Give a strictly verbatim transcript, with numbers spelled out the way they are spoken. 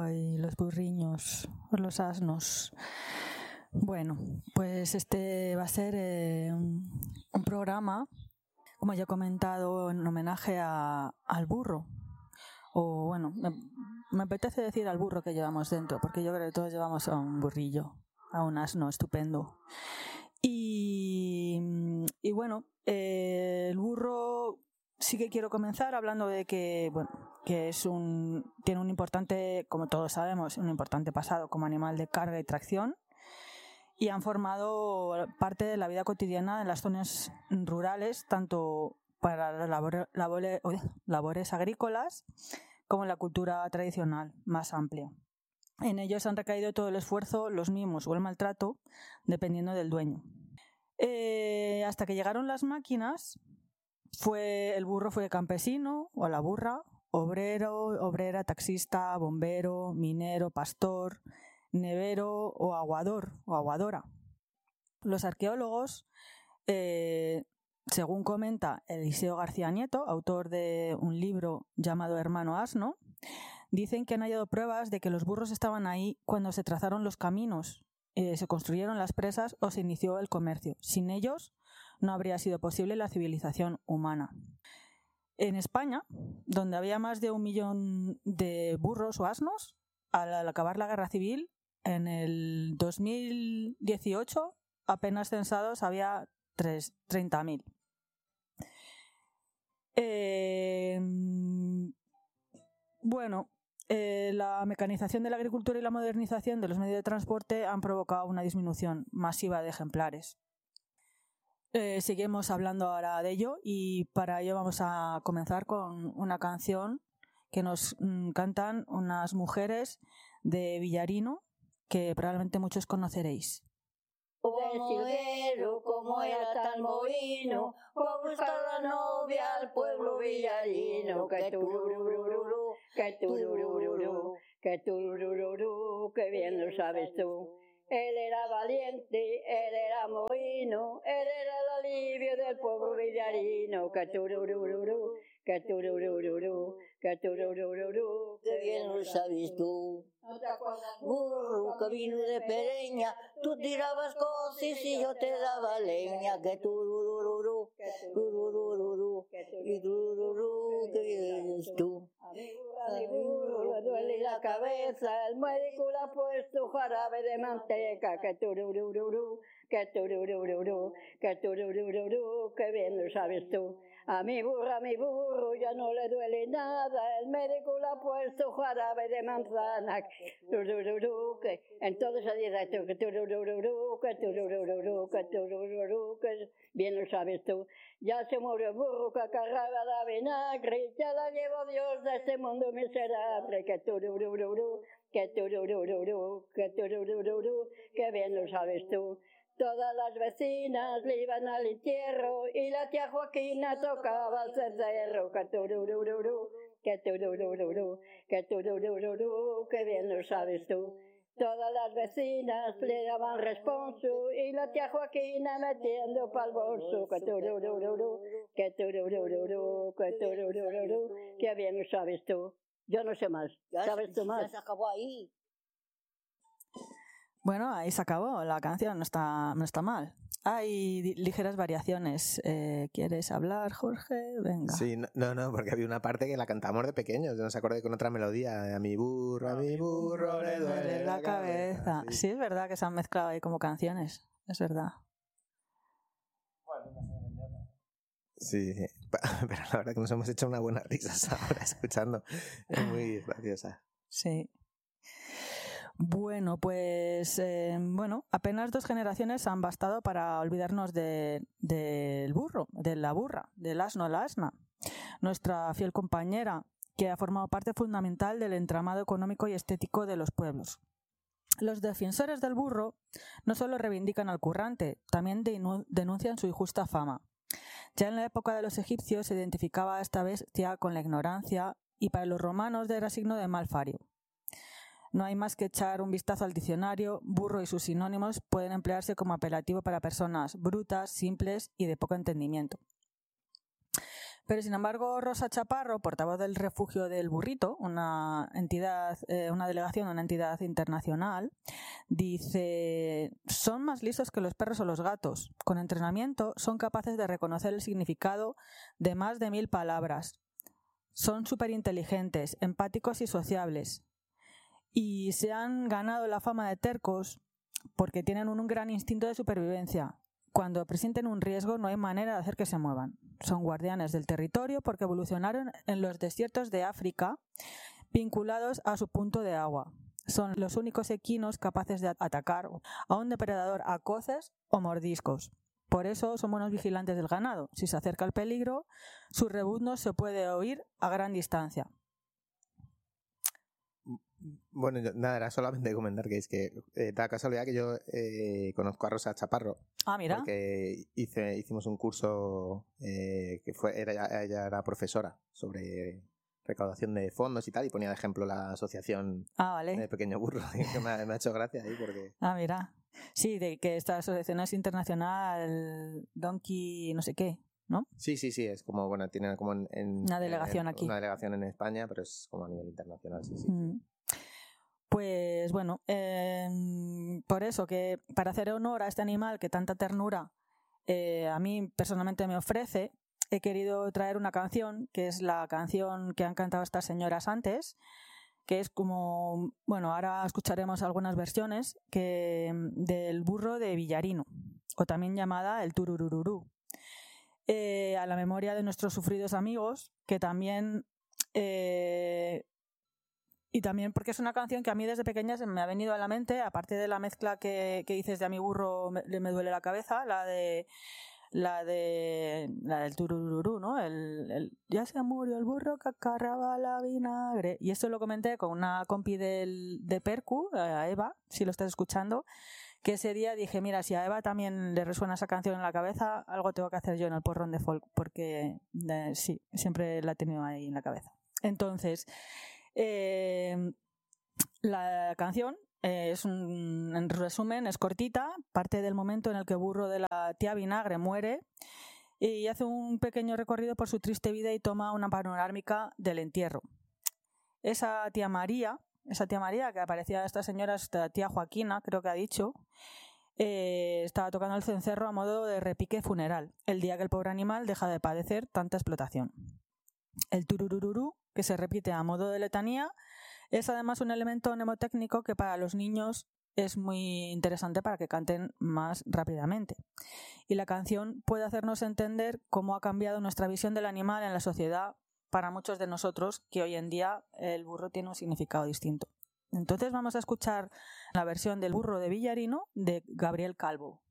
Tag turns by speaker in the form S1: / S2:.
S1: Ay, los burriños, los asnos. Bueno, pues este va a ser eh, un, un programa, como ya he comentado, en homenaje a, al burro. O bueno, me, me apetece decir al burro que llevamos dentro, porque yo creo que todos llevamos a un burrillo, a un asno estupendo. Y, y bueno, eh, el burro sí que quiero comenzar hablando de que, bueno, que es un, tiene un importante, como todos sabemos, un importante pasado como animal de carga y tracción, y han formado parte de la vida cotidiana en las zonas rurales, tanto para las labor, labor, labores agrícolas como en la cultura tradicional más amplia. En ellos han recaído todo el esfuerzo, los mimos o el maltrato, dependiendo del dueño. Eh, hasta que llegaron las máquinas, fue, el burro fue campesino o la burra, obrero, obrera, taxista, bombero, minero, pastor, nevero o aguador o aguadora. Los arqueólogos, eh, según comenta Eliseo García Nieto, autor de un libro llamado Hermano Asno, dicen que han hallado pruebas de que los burros estaban ahí cuando se trazaron los caminos, eh, se construyeron las presas o se inició el comercio. Sin ellos no habría sido posible la civilización humana. En España, donde había más de un millón de burros o asnos, al, al acabar la guerra civil, en el dos mil dieciocho apenas censados había treinta mil. Eh, bueno, eh, la mecanización de la agricultura y la modernización de los medios de transporte han provocado una disminución masiva de ejemplares. Eh, seguimos hablando ahora de ello y para ello vamos a comenzar con una canción que nos mm, cantan unas mujeres de Villarino que probablemente muchos conoceréis.
S2: Como era, como era tan mohino, fue a buscar la novia al pueblo villarino. Que tururururu, que tururururu, que tururururu, que bien lo sabes tú. Él era valiente, él era mohino, él era el alivio del pueblo villarino. Que tururururu, que tururururu, que tururururu, que bien lo sabes tú. ¿No te acuerdas? Burro que vino de Pereña, tú tirabas coces y yo te daba leña. Que tururururu, tururururu, y turururu, que vienes tú. A mi burro, a mi burro le duele la cabeza, el médico le ha puesto jarabe de manteca. Que tururururu, que tururururu, que tururururu, que bien lo sabes tú. A mi burro, a mi burro ya no le duele nada, el médico le ha puesto jarabe de manzana. Turururu, que entonces se dice que turururu, que turururu, que turururu, que bien lo sabes tú. Ya se murió el burro que cargaba de vinagre, ya la llevó Dios de este mundo miserable. Que turururu, que turururu, que turururu, que bien lo sabes tú. Todas las vecinas le iban al entierro y la tía Joaquina tocaba el cencerro. Que turururu, que turururu, que turururu, que bien lo sabes tú. Todas las vecinas le daban responso y la tía Joaquina metiendo pa'l bolso. Que turururu, que turururu, que turururu, que bien lo sabes tú. Yo no sé más. ¿Sabes tú más?
S3: Ya se acabó ahí.
S1: Bueno, ahí se acabó, la canción no está, no está mal. Hay ligeras variaciones. Eh, ¿Quieres hablar, Jorge? Venga.
S4: Sí, no, no, porque había una parte que la cantamos de pequeños. Yo no se acordé con otra melodía. A mi burro, a mi burro le duele la cabeza.
S1: Sí. sí, es verdad que se han mezclado ahí como canciones. Es verdad.
S4: Sí, pero la verdad que nos hemos hecho una buena risa ahora escuchando. Es muy graciosa.
S1: Sí. Bueno, pues eh, bueno, apenas dos generaciones han bastado para olvidarnos de, del burro, de la burra, del asno, la asna, nuestra fiel compañera, que ha formado parte fundamental del entramado económico y estético de los pueblos. Los defensores del burro no solo reivindican al currante, también denuncian su injusta fama. Ya en la época de los egipcios se identificaba a esta bestia con la ignorancia y para los romanos era signo de mal fario. No hay más que echar un vistazo al diccionario. Burro y sus sinónimos pueden emplearse como apelativo para personas brutas, simples y de poco entendimiento. Pero sin embargo, Rosa Chaparro, portavoz del Refugio del Burrito, una entidad, eh, una delegación de una entidad internacional, dice: son más listos que los perros o los gatos. Con entrenamiento son capaces de reconocer el significado de más de mil palabras. Son súper inteligentes, empáticos y sociables. Y se han ganado la fama de tercos porque tienen un, un gran instinto de supervivencia. Cuando presienten un riesgo no hay manera de hacer que se muevan. Son guardianes del territorio porque evolucionaron en los desiertos de África vinculados a su punto de agua. Son los únicos equinos capaces de atacar a un depredador a coces o mordiscos. Por eso son buenos vigilantes del ganado. Si se acerca el peligro, su rebuzno se puede oír a gran distancia.
S4: Bueno, yo, nada, era solamente comentar que es que eh, da casualidad que yo eh, conozco a Rosa Chaparro.
S1: Ah, mira.
S4: Porque hice, hicimos un curso eh, que fue era, ella era profesora sobre recaudación de fondos y tal, y ponía de ejemplo la asociación
S1: ah, vale.
S4: de Pequeño Burro, que me ha, me ha hecho gracia ahí porque...
S1: Ah, mira. Sí, de que esta asociación es internacional, Donkey no sé qué, ¿no?
S4: Sí, sí, sí, es como, bueno, tiene como en... en
S1: una delegación
S4: en,
S1: aquí.
S4: Una delegación en España, pero es como a nivel internacional, sí, sí.
S1: Mm. Pues bueno, eh, por eso que para hacer honor a este animal que tanta ternura eh, a mí personalmente me ofrece, he querido traer una canción, que es la canción que han cantado estas señoras antes, que es como, bueno, ahora escucharemos algunas versiones que del burro de Villarino, o también llamada el tururururú, eh, a la memoria de nuestros sufridos amigos, que también... Eh, Y también porque es una canción que a mí desde pequeña se me ha venido a la mente, aparte de la mezcla que, que dices de a mi burro me, me duele la cabeza, la de la de la del turururú, ¿no? El, el ya se murió el burro que acarraba la vinagre. Y esto lo comenté con una compi del, de Percu, a Eva, si lo estás escuchando, que ese día dije, mira, si a Eva también le resuena esa canción en la cabeza, algo tengo que hacer yo en el porrón de folk, porque eh, sí, siempre la he tenido ahí en la cabeza. Entonces... Eh, la canción eh, es un, en resumen, es cortita, parte del momento en el que el burro de la tía Vinagre muere y hace un pequeño recorrido por su triste vida y toma una panorámica del entierro. Esa tía María, esa tía María que aparecía esta señora, esta tía Joaquina, creo que ha dicho, eh, estaba tocando el cencerro a modo de repique funeral, el día que el pobre animal deja de padecer tanta explotación. El tururururú, que se repite a modo de letanía, es además un elemento mnemotécnico que para los niños es muy interesante para que canten más rápidamente. Y la canción puede hacernos entender cómo ha cambiado nuestra visión del animal en la sociedad para muchos de nosotros, que hoy en día el burro tiene un significado distinto. Entonces vamos a escuchar la versión del burro de Villarino de Gabriel Calvo.